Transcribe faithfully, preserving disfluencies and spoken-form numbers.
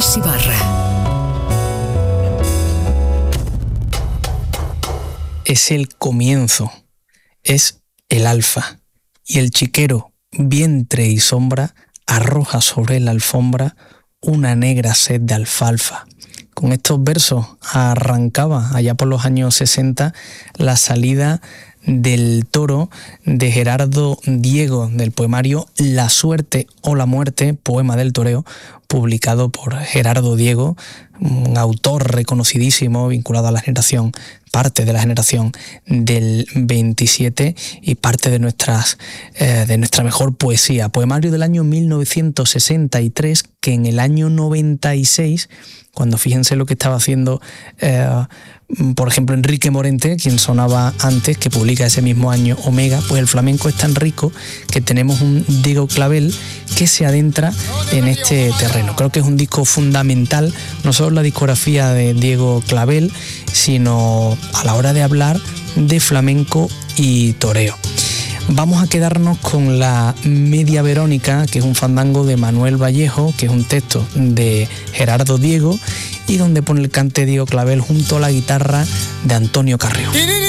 Luis Ibarra. Es el comienzo, es el alfa, y el chiquero, vientre y sombra, arroja sobre la alfombra una negra sed de alfalfa. Con estos versos arrancaba allá por los años sesenta la salida del toro de Gerardo Diego, del poemario La suerte o la muerte, poema del toreo, publicado por Gerardo Diego, un autor reconocidísimo vinculado a la generación, parte de la generación del veintisiete y parte de, nuestras, eh, de nuestra mejor poesía. Poemario del año mil novecientos sesenta y tres, que en el año noventa y seis, cuando fíjense lo que estaba haciendo, eh, por ejemplo, Enrique Morente, quien sonaba antes, que publica ese mismo año Omega, pues el flamenco es tan rico que tenemos un Diego Clavel que se adentra en este terreno. Creo que es un disco fundamental, no solo la discografía de Diego Clavel, sino a la hora de hablar de flamenco y toreo. Vamos a quedarnos con la Media Verónica, que es un fandango de Manuel Vallejo, que es un texto de Gerardo Diego, y donde pone el cante Diego Clavel junto a la guitarra de Antonio Carrión.